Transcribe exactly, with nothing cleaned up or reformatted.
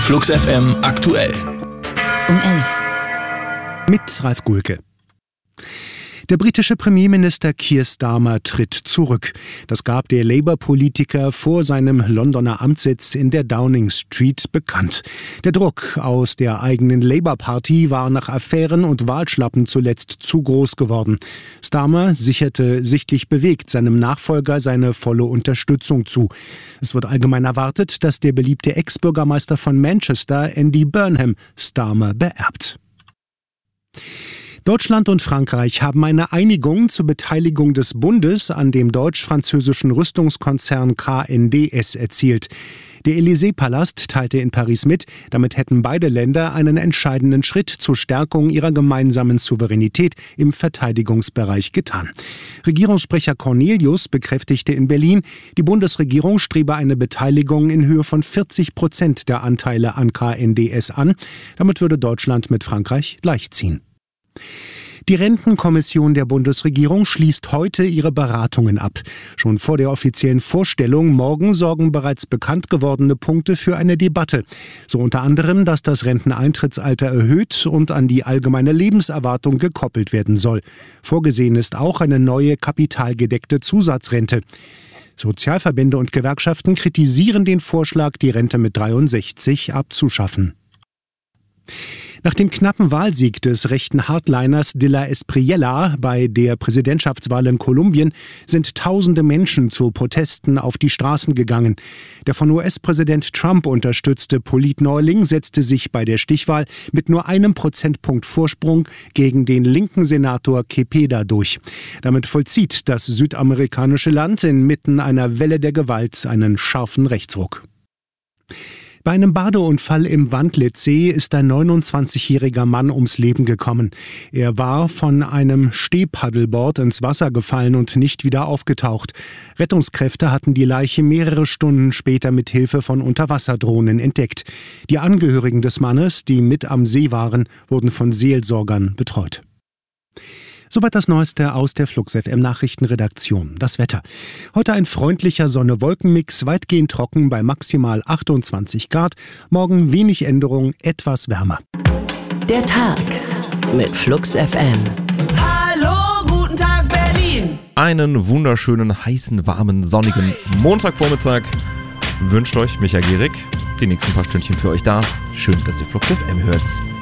Flux F M aktuell. Um elf. Mit Ralf Gulke. Der britische Premierminister Keir Starmer tritt zurück. Das gab der Labour-Politiker vor seinem Londoner Amtssitz in der Downing Street bekannt. Der Druck aus der eigenen Labour-Party war nach Affären und Wahlschlappen zuletzt zu groß geworden. Starmer sicherte sichtlich bewegt seinem Nachfolger seine volle Unterstützung zu. Es wird allgemein erwartet, dass der beliebte Ex-Bürgermeister von Manchester, Andy Burnham, Starmer beerbt. Deutschland und Frankreich haben eine Einigung zur Beteiligung des Bundes an dem deutsch-französischen Rüstungskonzern K N D S erzielt. Der Élysée-Palast teilte in Paris mit, damit hätten beide Länder einen entscheidenden Schritt zur Stärkung ihrer gemeinsamen Souveränität im Verteidigungsbereich getan. Regierungssprecher Cornelius bekräftigte in Berlin, die Bundesregierung strebe eine Beteiligung in Höhe von vierzig Prozent der Anteile an K N D S an. Damit würde Deutschland mit Frankreich gleichziehen. Die Rentenkommission der Bundesregierung schließt heute ihre Beratungen ab. Schon vor der offiziellen Vorstellung morgen sorgen bereits bekannt gewordene Punkte für eine Debatte. So unter anderem, dass das Renteneintrittsalter erhöht und an die allgemeine Lebenserwartung gekoppelt werden soll. Vorgesehen ist auch eine neue kapitalgedeckte Zusatzrente. Sozialverbände und Gewerkschaften kritisieren den Vorschlag, die Rente mit dreiundsechzig abzuschaffen. Nach dem knappen Wahlsieg des rechten Hardliners Dilla Espriella bei der Präsidentschaftswahl in Kolumbien sind tausende Menschen zu Protesten auf die Straßen gegangen. Der von U S-Präsident Trump unterstützte Politneuling setzte sich bei der Stichwahl mit nur einem Prozentpunkt Vorsprung gegen den linken Senator Cepeda durch. Damit vollzieht das südamerikanische Land inmitten einer Welle der Gewalt einen scharfen Rechtsruck. Bei einem Badeunfall im Wandlitzsee ist ein neunundzwanzigjähriger Mann ums Leben gekommen. Er war von einem Stehpaddelboard ins Wasser gefallen und nicht wieder aufgetaucht. Rettungskräfte hatten die Leiche mehrere Stunden später mit Hilfe von Unterwasserdrohnen entdeckt. Die Angehörigen des Mannes, die mit am See waren, wurden von Seelsorgern betreut. Soweit das Neueste aus der Flux F M Nachrichtenredaktion. Das Wetter. Heute ein freundlicher Sonne-Wolken-Mix, weitgehend trocken bei maximal achtundzwanzig Grad. Morgen wenig Änderung, etwas wärmer. Der Tag mit Flux F M. Hallo, guten Tag Berlin. Einen wunderschönen, heißen, warmen, sonnigen Montagvormittag wünscht euch Michael Gehrig. Die nächsten paar Stündchen für euch da. Schön, dass ihr Flux F M hört.